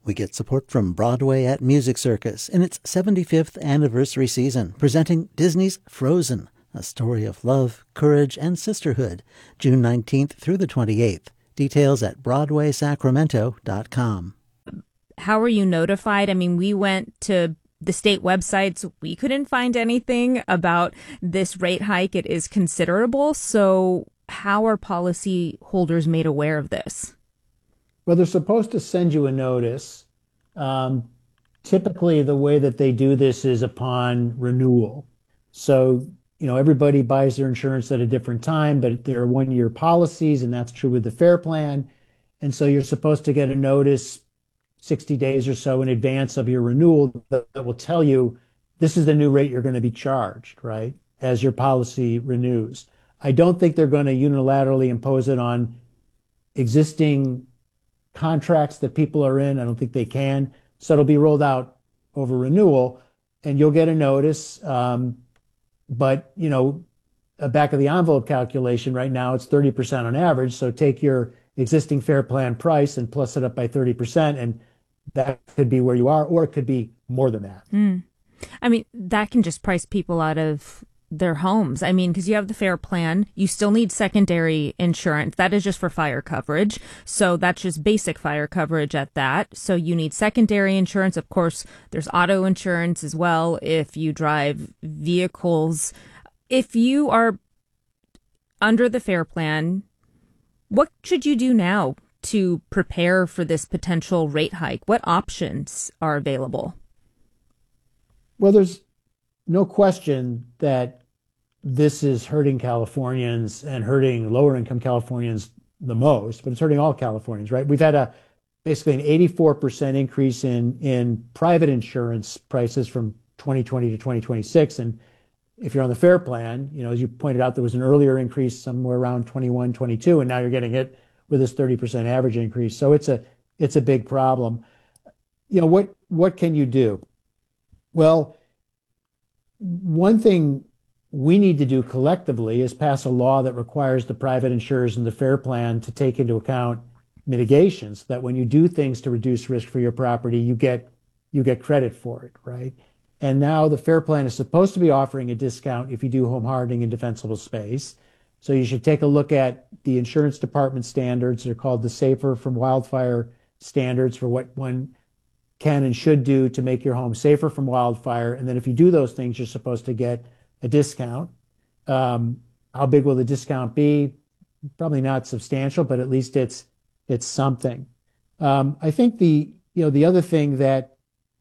We get support from Broadway at Music Circus in its 75th anniversary season, presenting Disney's Frozen, a story of love, courage, and sisterhood, June 19th through the 28th. Details at BroadwaySacramento.com. How are you notified? I mean, we went to the state websites. We couldn't find anything about this rate hike. It is considerable. So how are policyholders made aware of this? Well, they're supposed to send you a notice. Typically, the way that they do this is upon renewal. So, everybody buys their insurance at a different time, but there are one-year policies, and that's true with the FAIR Plan. And so you're supposed to get a notice 60 days or so in advance of your renewal that will tell you this is the new rate you're going to be charged, right, as your policy renews. I don't think they're going to unilaterally impose it on existing contracts that people are in. I don't think they can. So it'll be rolled out over renewal, and you'll get a notice. But, a back of the envelope calculation right now, it's 30% on average. So take your existing FAIR Plan price and plus it up by 30%, and that could be where you are, or it could be more than that. I mean, that can just price people out of their homes. I mean, because you have the FAIR Plan, you still need secondary insurance. That is just for fire coverage. So that's just basic fire coverage at that. So you need secondary insurance. Of course, there's auto insurance as well if you drive vehicles. If you are under the FAIR Plan, what should you do now to prepare for this potential rate hike? What options are available? Well, there's no question that this is hurting Californians and hurting lower income Californians the most, but it's hurting all Californians, right? We've had basically an 84% increase in private insurance prices from 2020 to 2026. And if you're on the FAIR Plan, as you pointed out, there was an earlier increase somewhere around 21, 22, and now you're getting hit with this 30% average increase. So it's a big problem. What can you do? Well, one thing we need to do collectively is pass a law that requires the private insurers in the FAIR Plan to take into account mitigations, so that when you do things to reduce risk for your property, you get credit for it, right? And now the FAIR Plan is supposed to be offering a discount if you do home hardening in defensible space. So you should take a look at the insurance department standards. They're called the Safer from Wildfire standards for what one can and should do to make your home safer from wildfire. And then if you do those things, you're supposed to get a discount. How big will the discount be? Probably not substantial, but at least it's something. I think the other thing that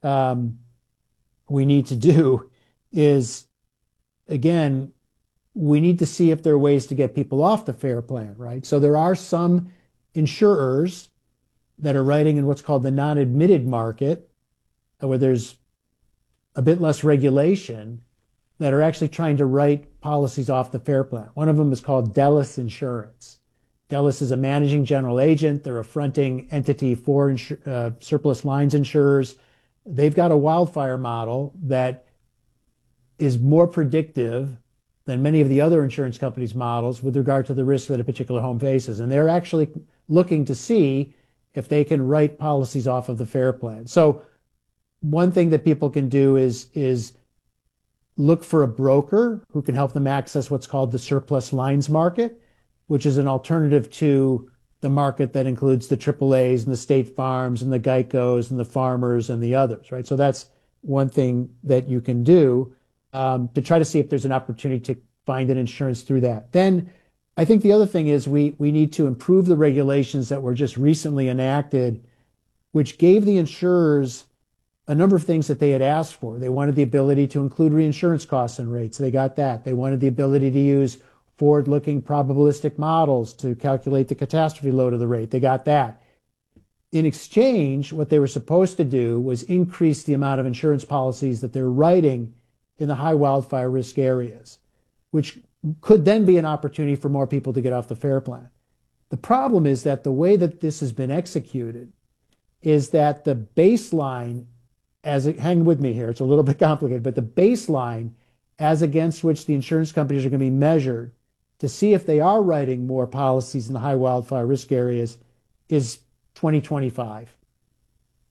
we need to do is, again, we need to see if there are ways to get people off the FAIR Plan, right? So there are some insurers that are writing in what's called the non-admitted market, where there's a bit less regulation, that are actually trying to write policies off the FAIR Plan. One of them is called Delis Insurance. Delis is a managing general agent. They're a fronting entity for surplus lines insurers. They've got a wildfire model that is more predictive than many of the other insurance companies' models with regard to the risk that a particular home faces. And they're actually looking to see if they can write policies off of the FAIR Plan. So one thing that people can do is look for a broker who can help them access what's called the surplus lines market, which is an alternative to the market that includes the AAAs and the State Farms and the Geicos and the Farmers and the others, right? So that's one thing that you can do to try to see if there's an opportunity to find an insurance through that. Then I think the other thing is we need to improve the regulations that were just recently enacted, which gave the insurers a number of things that they had asked for. They wanted the ability to include reinsurance costs and rates. They got that. They wanted the ability to use forward-looking probabilistic models to calculate the catastrophe load of the rate. They got that. In exchange, what they were supposed to do was increase the amount of insurance policies that they're writing in the high wildfire risk areas, which could then be an opportunity for more people to get off the FAIR Plan. The problem is that the way that this has been executed is that the baseline, hang with me here, it's a little bit complicated, but the baseline as against which the insurance companies are going to be measured to see if they are writing more policies in the high wildfire risk areas is 2025.